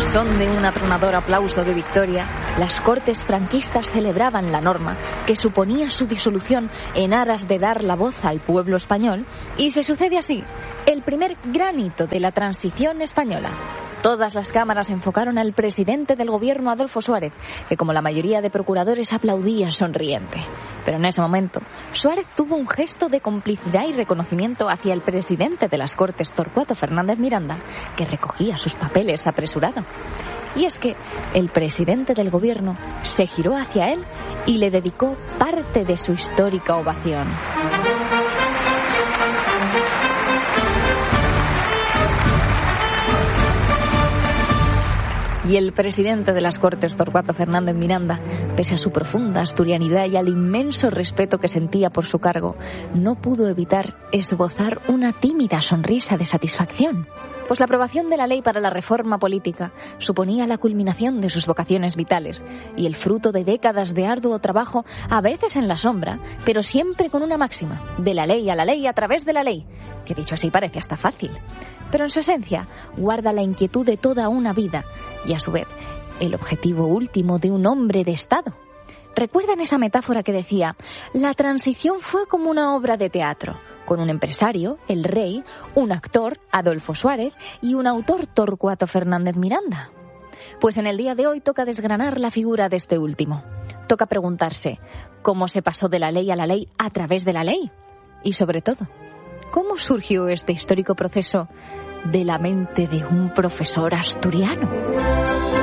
son de un atronador aplauso de victoria, las Cortes franquistas celebraban la norma que suponía su disolución en aras de dar la voz al pueblo español, y se sucede así el primer gran hito de la transición española. Todas las cámaras enfocaron al presidente del gobierno, Adolfo Suárez, que como la mayoría de procuradores aplaudía sonriente. Pero en ese momento, Suárez tuvo un gesto de complicidad y reconocimiento hacia el presidente de las Cortes, Torcuato Fernández Miranda, que recogía sus papeles apresurado. Y es que el presidente del gobierno se giró hacia él y le dedicó parte de su histórica ovación. Y el presidente de las Cortes, Torcuato Fernández Miranda, pese a su profunda asturianidad y al inmenso respeto que sentía por su cargo, no pudo evitar esbozar una tímida sonrisa de satisfacción. Pues la aprobación de la ley para la reforma política suponía la culminación de sus vocaciones vitales y el fruto de décadas de arduo trabajo, a veces en la sombra, pero siempre con una máxima: de la ley a través de la ley, que dicho así parece hasta fácil, pero en su esencia guarda la inquietud de toda una vida y a su vez el objetivo último de un hombre de Estado. ¿Recuerdan esa metáfora que decía: la transición fue como una obra de teatro, con un empresario, el rey, un actor, Adolfo Suárez, y un autor, Torcuato Fernández Miranda? Pues en el día de hoy toca desgranar la figura de este último. Toca preguntarse cómo se pasó de la ley a través de la ley. Y sobre todo, ¿cómo surgió este histórico proceso de la mente de un profesor asturiano?